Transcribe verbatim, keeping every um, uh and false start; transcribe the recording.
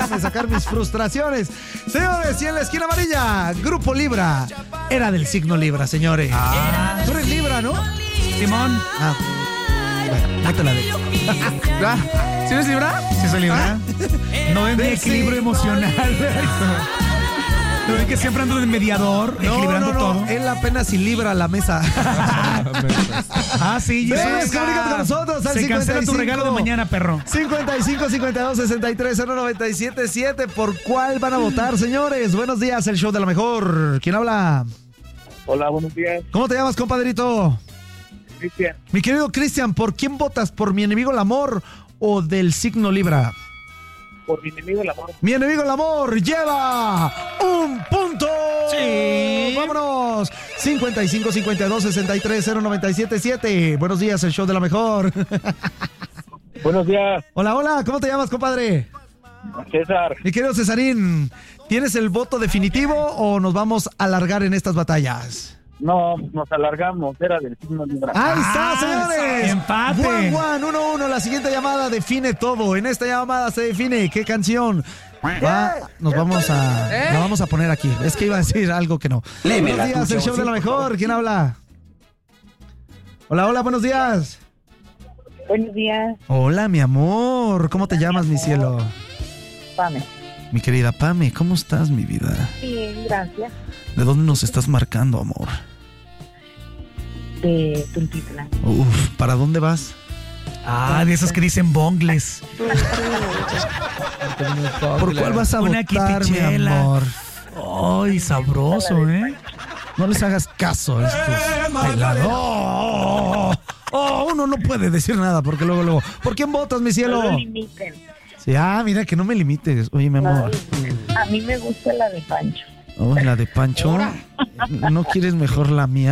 déjame sacar mis frustraciones. Señores, y en la esquina amarilla, Grupo Libra. Era del signo Libra, señores. Ah. Tú eres Libra, ¿no? Simón. Ah, bueno, no te la dejo. ¿Sí eres Libra? Sí soy Libra. No ven mi Del equilibrio signo emocional. ¿No ven que siempre ando de mediador, No, equilibrando no, no, todo? él apenas si libra la mesa. Ah, sí, Ven, Jessica. comunícate con nosotros al Se cancela tu cincuenta y cinco, regalo de mañana, perro. cincuenta y cinco, cincuenta y dos, sesenta y tres, cero noventa y siete, siete. ¿Por cuál van a votar, señores? Buenos días, el show de la mejor. ¿Quién habla? Hola, buenos días, ¿Cómo te llamas, compadrito? Cristian. Mi querido Cristian, ¿por quién votas? ¿Por mi enemigo el amor o del signo Libra? Por mi enemigo el amor. Mi enemigo el amor lleva un punto. Sí. Vámonos. cincuenta y cinco, cincuenta y dos, sesenta y tres, cero noventa y siete, siete. Buenos días, el show de la mejor. Buenos días, Hola, hola. ¿Cómo te llamas, compadre? César. Mi querido Cesarín, ¿tienes el voto definitivo o nos vamos a alargar en estas batallas? No, nos alargamos, era del signo Libra. Ahí está, Ah, señores. empate. One, one, uno, uno. La siguiente llamada define todo. En esta llamada se define qué canción va, nos vamos a, la vamos a poner aquí. Es que iba a decir algo que no. Buenos días, el show de la mejor. ¿Quién habla? Hola, hola, buenos días. Buenos días, Hola, mi amor. ¿Cómo te llamas, mi cielo? Pame. Mi querida Pame, ¿cómo estás, mi vida? Bien, gracias. ¿De dónde nos estás marcando, amor? De Tultitlán. Uf, ¿para dónde vas? Ah, de esos que dicen bongles. ¿Por cuál vas a Una votar, mi quitichela. amor? Ay, sabroso, ¿eh? No les hagas caso a estos bailadores. Oh, oh, uno no puede decir nada porque luego, luego. ¿Por quién votas, mi No cielo? lo limiten. Sí, ah, mira, que no me limites. Oye, mi amor. A mí me gusta la de Pancho. Oh, la de Pancho. ¿No quieres mejor la mía?